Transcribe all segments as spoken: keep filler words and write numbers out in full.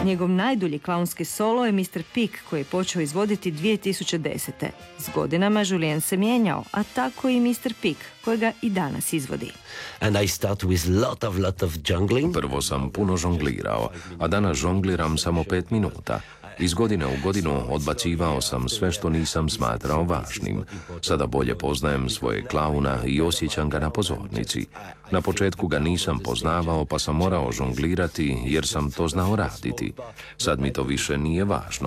Njegov najdulji klaunski solo je mister Pig, koji je počeo izvoditi dvije tisuće desete. S godinama Julien se mijenjao, a tako i mister Pig, kojega i danas izvodi. And I start with lot of, lot of jungling. Prvo sam puno žonglirao, a danas žongliram samo pet minuta. Iz godine u godinu odbacivao sam sve što nisam smatrao važnim. Sada bolje poznajem svoje klauna i osjećam ga na pozornici. Na početku ga nisam poznavao, pa sam morao žonglirati jer sam to znao raditi. Sad mi to više nije važno.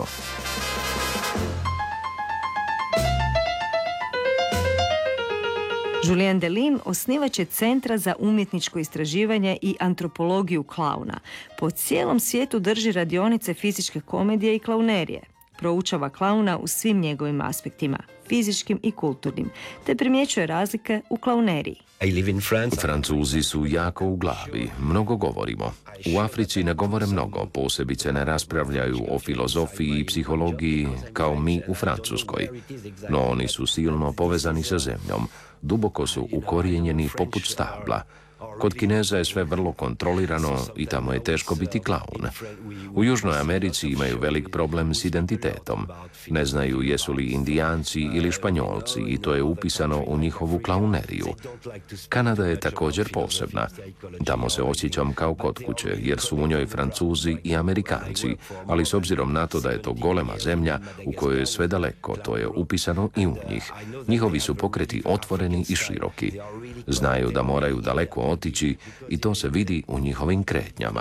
Julien Delim osnivač je Centra za umjetničko istraživanje i antropologiju klauna. Po cijelom svijetu drži radionice fizičke komedije i klaunerije. Proučava klauna u svim njegovim aspektima, fizičkim i kulturnim, te primjećuje razlike u klauneriji. I live in France. Francuzi su jako u glavi, mnogo govorimo. U Africi ne govore mnogo, posebice ne raspravljaju o filozofiji i psihologiji kao mi u Francuskoj. No oni su silno povezani sa zemljom, duboko su ukorijenjeni poput stabla. Kod Kineza je sve vrlo kontrolirano i tamo je teško biti klaun. U Južnoj Americi imaju velik problem s identitetom. Ne znaju jesu li Indijanci ili Španjolci i to je upisano u njihovu klauneriju. Kanada je također posebna. Tamo se osjećam kao kod kuće jer su u njoj Francuzi i Amerikanci, ali s obzirom na to da je to golema zemlja u kojoj je sve daleko, to je upisano i u njih. Njihovi su pokreti otvoreni i široki. Znaju da moraju daleko otići i to se vidi u njihovim kretnjama.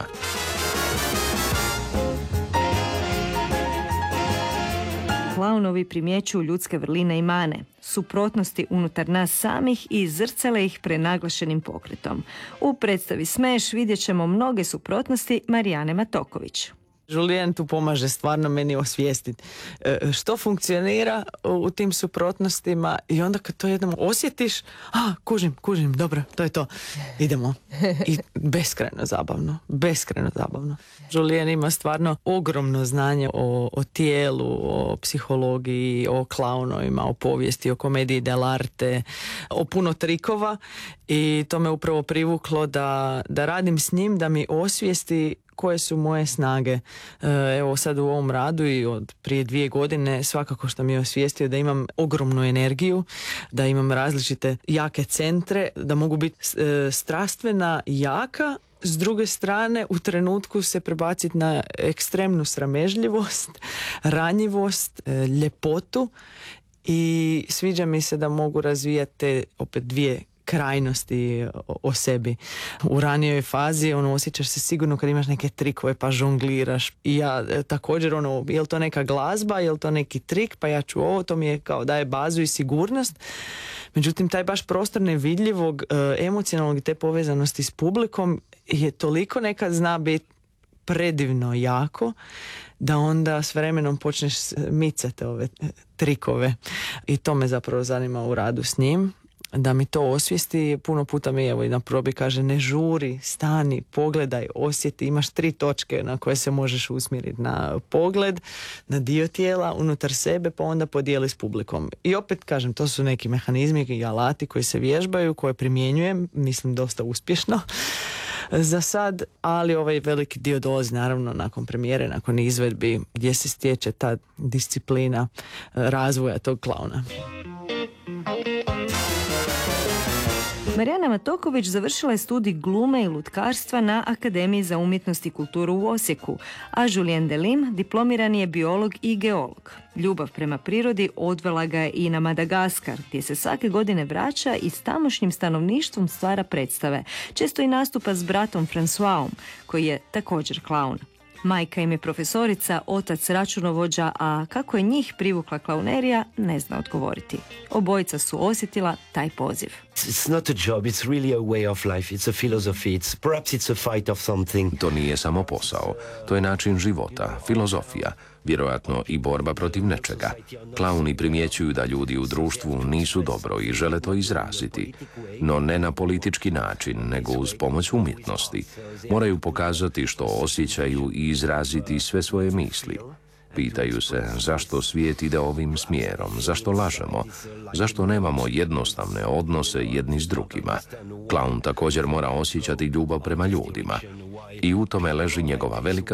Klaunovi primjećuju ljudske vrline i mane, suprotnosti unutar nas samih i zrcale ih prenaglašenim pokretom. U predstavi Smeš vidjet ćemo mnoge suprotnosti Marijane Matoković. Julien tu pomaže stvarno meni osvijestiti što funkcionira u tim suprotnostima i onda kad to jednom osjetiš, a, kužim, kužim, dobro, to je to, idemo. I beskrajno zabavno, beskrajno zabavno. Julien ima stvarno ogromno znanje o, o tijelu, o psihologiji, o klaunovima, o povijesti, o komediji dell'arte, o puno trikova i to me upravo privuklo da, da radim s njim, da mi osvijesti koje su moje snage. Evo sad u ovom radu i od prije dvije godine svakako što mi je osvijestio da imam ogromnu energiju, da imam različite jake centre, da mogu biti strastvena jaka, s druge strane u trenutku se prebaciti na ekstremnu sramežljivost, ranjivost, ljepotu i sviđa mi se da mogu razvijati te opet dvije krajnosti o, o sebi. U ranijoj fazi ono, osjećaš se sigurno kad imaš neke trikove pa žongliraš i ja e, također ono, je li to neka glazba, je li to neki trik, pa ja ću ovo, to mi je kao daje bazu i sigurnost. Međutim, taj baš prostor nevidljivog, e, emocionalnog i te povezanosti s publikom je toliko nekad zna biti predivno jako da onda s vremenom počneš micati ove trikove i to me zapravo zanima u radu s njim. Da mi to osvijesti, puno puta mi evo i na probi kaže ne žuri, stani, pogledaj, osjeti, imaš tri točke na koje se možeš usmjeriti, na pogled, na dio tijela, unutar sebe, pa onda podijeli s publikom. I opet kažem, to su neki mehanizmi i alati koji se vježbaju, koje primjenjujem, mislim dosta uspješno za sad, ali ovaj veliki dio dolazi naravno nakon premijere, nakon izvedbi gdje se stječe ta disciplina razvoja tog klauna. Marijana Matoković završila je studij glume i lutkarstva na Akademiji za umjetnost i kulturu u Osijeku, a Julien Delim diplomirani je biolog i geolog. Ljubav prema prirodi odvela ga je i na Madagaskar, gdje se svake godine vraća i s tamošnjim stanovništvom stvara predstave. Često i nastupa s bratom Françoisom, koji je također klaun. Majka im je profesorica, otac računovođa, a kako je njih privukla klaunerija, ne zna odgovoriti. Obojica su osjetila taj poziv. It's not a job, it's really a way of life, it's a philosophy, it's, perhaps it's a fight of something. To nije samo posao, to je način života, filozofija, vjerojatno i borba protiv nečega. Klauni primjećuju da ljudi u društvu nisu dobro i žele to izraziti, no ne na politički način, nego uz pomoć umjetnosti. Moraju pokazati što osjećaju i izraziti sve svoje misli. Pitaju se zašto svijet ide ovim smjerom, zašto lažemo, zašto nemamo jednostavne odnose jedni s drugima. Klaun također mora osjećati ljubav prema ljudima i u tome leži njegova velika